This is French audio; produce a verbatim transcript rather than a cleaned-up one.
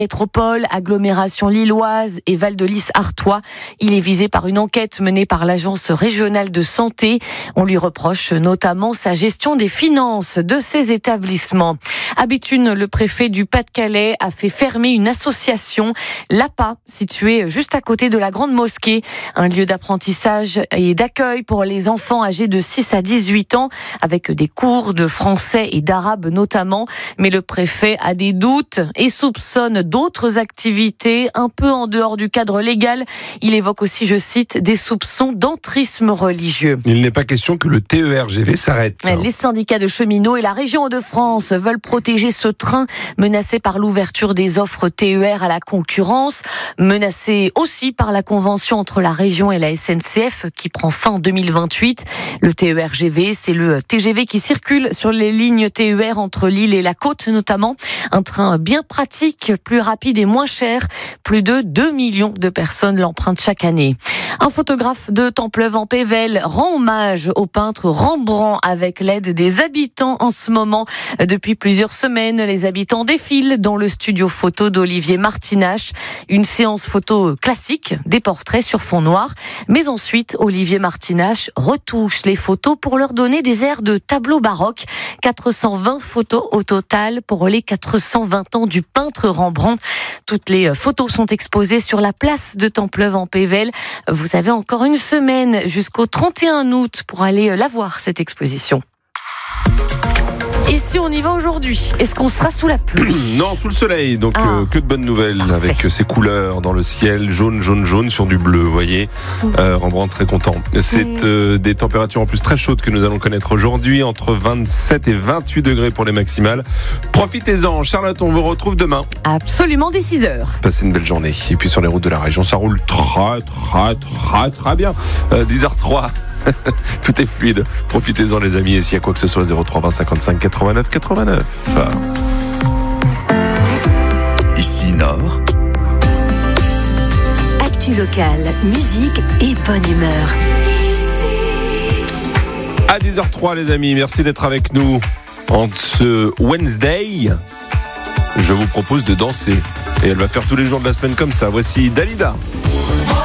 Métropole, agglomération lilloise et Val de Lys-Artois. Il est visé par une enquête menée par l'Agence régionale de santé. On lui reproche notamment sa gestion des finances de ces établissements. À Béthune, le préfet du Pas-de-Calais a fait fermer une association, l'A P A, située juste à côté de la Grande Mosquée, un lieu d'apprentissage et d'accueil pour les enfants âgés de six à dix-huit ans, avec des cours de français et d'arabe notamment. Mais le préfet a des doutes et soupçonne d'autres activités un peu en dehors du cadre légal. Il évoque aussi, je cite, des soupçons d'entrisme religieux. Il n'est pas question que le T E R G V s'arrête. Les syndicats de cheminots et la région Hauts-de-France veulent protéger ce train menacé par l'ouverture des offres T E R à la concurrence, menacé aussi par la convention entre la région et la S N C F qui prend fin en deux mille vingt-huit. Le T E R G V, c'est le T G V qui circule sur les lignes T E R entre Lille et la côte notamment. Un train bien pratique, plus rapide et moins cher. Plus de deux millions de personnes l'empruntent chaque année. Un photographe de Templeuve-en-Pévèle rend hommage au peintre Rembrandt avec l'aide des habitants en ce moment. Depuis plusieurs semaines, les habitants défilent dans le studio photo d'Olivier Martinach. Une séance photo classique, des portraits sur fond noir. Mais ensuite, Olivier Martinach retouche les photos pour leur donner des airs de tableau baroque. quatre cent vingt photos au total pour les quatre cent vingt ans du peintre Rembrandt. Toutes les photos sont exposées sur la place de Templeuve-en-Pévèle. Vous avez encore une semaine jusqu'au trente et un août pour aller la voir, cette exposition. Et si on y va aujourd'hui, est-ce qu'on sera sous la pluie ? Non, sous le soleil, donc ah. euh, que de bonnes nouvelles. Parfait. Avec ces couleurs dans le ciel, jaune, jaune, jaune sur du bleu, vous voyez. Euh, Rembrandt très content. C'est mmh. euh, des températures en plus très chaudes que nous allons connaître aujourd'hui, entre vingt-sept et vingt-huit degrés pour les maximales. Profitez-en, Charlotte, on vous retrouve demain. Absolument dès six heures. Passez une belle journée. Et puis sur les routes de la région, ça roule très, très, très, très bien. Euh, dix heures trois. Tout est fluide. Profitez-en les amis. Et s'il y a quoi que ce soit, zéro trois vingt cinquante-cinq quatre-vingt-neuf quatre-vingt-neuf. Ici Nord. Actu locale, musique et bonne humeur. À dix heures trois les amis, merci d'être avec nous. En ce Wednesday, je vous propose de danser. Et elle va faire tous les jours de la semaine comme ça. Voici Dalida.